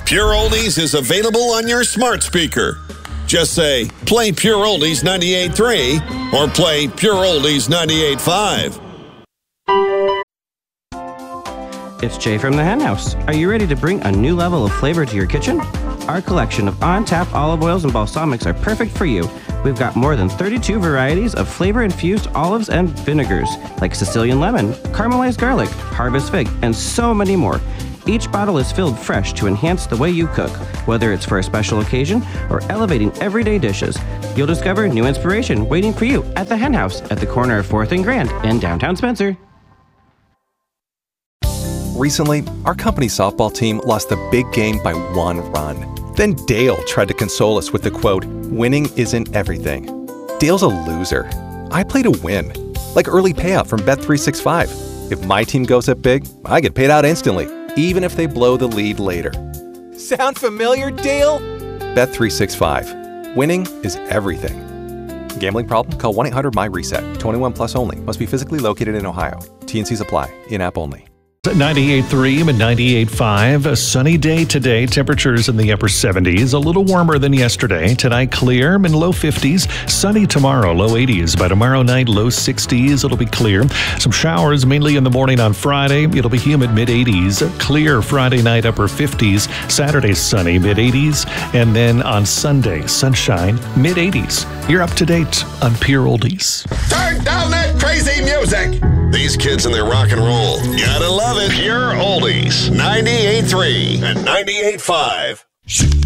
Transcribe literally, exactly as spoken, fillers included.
Pure Oldies is available on your smart speaker. Just say, play Pure Oldies ninety-eight point three or play Pure Oldies ninety-eight point five. It's Jay from the Hen House. Are you ready to bring a new level of flavor to your kitchen? Our collection of on-tap olive oils and balsamics are perfect for you. We've got more than thirty-two varieties of flavor-infused olives and vinegars, like Sicilian lemon, caramelized garlic, harvest fig, and so many more. Each bottle is filled fresh to enhance the way you cook, whether it's for a special occasion or elevating everyday dishes. You'll discover new inspiration waiting for you at the Hen House at the corner of fourth and Grand in downtown Spencer. Recently, our company softball team lost the big game by one run. Then Dale tried to console us with the quote, "Winning isn't everything." Dale's a loser. I play to win, like early payout from Bet three sixty-five. If my team goes up big, I get paid out instantly, even if they blow the lead later. Sound familiar, Dale? Bet three sixty-five. Winning is everything. Gambling problem? Call one eight hundred M Y reset. twenty-one plus only. Must be physically located in Ohio. T N Cs apply. In-app only. ninety-eight point three and ninety-eight point five. A sunny day today. Temperatures in the upper seventies. A little warmer than yesterday. Tonight clear and low fifties. Sunny tomorrow. Low eighties. By tomorrow night, low sixties. It'll be clear. Some showers mainly in the morning on Friday. It'll be humid mid eighties. Clear Friday night, upper fifties. Saturday sunny mid eighties. And then on Sunday, sunshine mid eighties. You're up to date on Pure Oldies. Turn down that crazy music! These kids and their rock and roll. Gotta love it. Pure Oldies. ninety-eight point three and ninety-eight point five.